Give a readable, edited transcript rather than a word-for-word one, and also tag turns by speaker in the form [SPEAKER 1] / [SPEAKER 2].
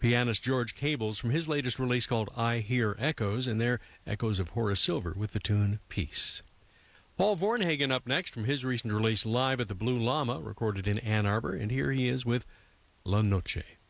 [SPEAKER 1] pianist George Cables from his latest release called I Hear Echoes, and they're echoes of Horace Silver with the tune Peace. Paul Vornhagen up next from his recent release Live at the Blue Llama, recorded in Ann Arbor, and here he is with La Noche.